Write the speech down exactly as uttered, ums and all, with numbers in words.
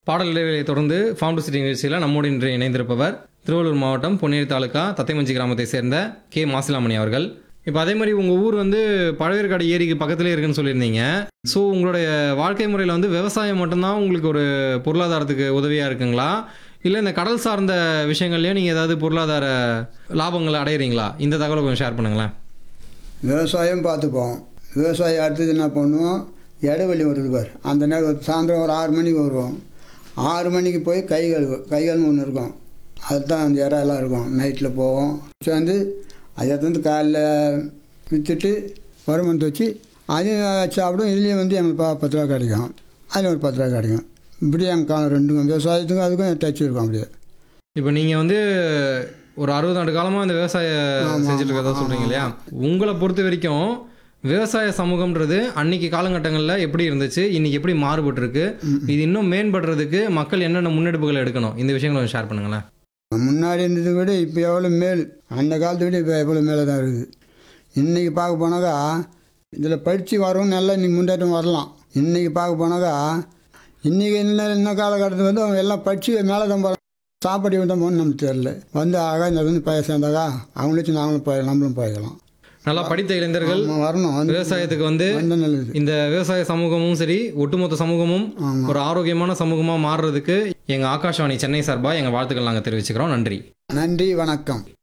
பாடல் இடைவேளையை தொடர்ந்து form to city நிகழ்ச்சியில் நம்மோடு இன்று இணைந்திருப்பவர் திருவள்ளூர் மாவட்டம் பொன்னேரி தாலுகா தத்தைமஞ்சி கிராமத்தை சேர்ந்த கே மாசிலாமணி அவர்கள். இப்போ அதே மாதிரி உங்கள் ஊர் வந்து பழவேற்காடு ஏரிக்கு பக்கத்துலேயே இருக்குன்னு சொல்லியிருந்தீங்க. ஸோ உங்களுடைய வாழ்க்கை முறையில் வந்து விவசாயம் மட்டும்தான் உங்களுக்கு ஒரு பொருளாதாரத்துக்கு உதவியாக இருக்குங்களா, இல்லை இந்த கடல் சார்ந்த விஷயங்கள்லையும் நீங்கள் ஏதாவது பொருளாதார லாபங்களை அடையிறீங்களா? இந்த தகவலை கொஞ்சம் ஷேர் பண்ணுங்களேன். விவசாயம் பார்த்துப்போம். விவசாயம் அடுத்தது என்ன பண்ணுவோம், இடைவெளி வருது பார், அந்த நேரம் சாயந்தரம் ஒரு ஆறு மணிக்கு வருவோம். ஆறு மணிக்கு போய் கை கழுவு கைகள்னு ஒன்று இருக்கும், அதுதான் அந்த இறாலாம் இருக்கும். நைட்டில் போவோம், சேர்ந்து அதை வந்து காலைல விற்றுட்டு வருமானத்தை வச்சு அதையும் சாப்பிடும். இதுலேயும் வந்து எங்களுக்கு பா பத்து ரூபா கிடைக்கும், அதில் ஒரு பத்து ரூபா கிடைக்கும். இப்படி எங்கள் காலம் ரெண்டுக்கும் விவசாயத்துக்கும் அதுக்கும் டச் இருக்கும். அப்படியே இப்போ நீங்கள் வந்து ஒரு அறுபது ஆண்டு காலமாக இந்த விவசாயம் செஞ்சுட்டு இருக்கிறதா சொல்கிறீங்க இல்லையா? உங்களை பொறுத்த வரைக்கும் விவசாய சமூகம்ன்றது அன்னைக்கு காலகட்டங்களில் எப்படி இருந்துச்சு, இன்னைக்கு எப்படி மாறுபட்டுருக்கு, இது இன்னும் மேம்படுறதுக்கு மக்கள் என்னென்ன முன்னெடுப்புகள் எடுக்கணும், இந்த விஷயங்களை ஷேர் பண்ணுங்களேன். முன்னாடி இருந்ததை விட இப்போ எவ்வளோ மேல், அந்த காலத்தை விட இப்போ எவ்வளோ மேலே தான் இருக்குது. இன்றைக்கி பார்க்க போனாக்கா இதில் படித்து வரவும் நல்லா இன்றைக்கி முன்னேற்றம் வரலாம். இன்றைக்கி பார்க்க போனாக்கா இன்றைக்கி என்ன என்ன காலகட்டத்தில் வந்து அவங்க எல்லாம் படித்து மேலே தான் போகிறாங்க. சாப்பாடு விட போகணும்னு நமக்கு தெரியல. வந்து ஆகா இந்த வந்து பய சேர்ந்தாக்கா அவங்கள வச்சு நாங்களும் போய் நம்மளும் போய்க்கலாம். நல்லா படித்த இளைஞர்கள் வரணும் விவசாயத்துக்கு வந்து. இந்த விவசாய சமூகமும் சரி, ஒட்டுமொத்த சமூகமும் ஒரு ஆரோக்கியமான சமூகமாக மாறுறதுக்கு எங்கள் ஆகாஷவாணி சென்னை சார்பாக எங்கள் வாழ்த்துக்கள் நாங்கள் தெரிவிச்சுக்கிறோம். நன்றி. நன்றி, வணக்கம்.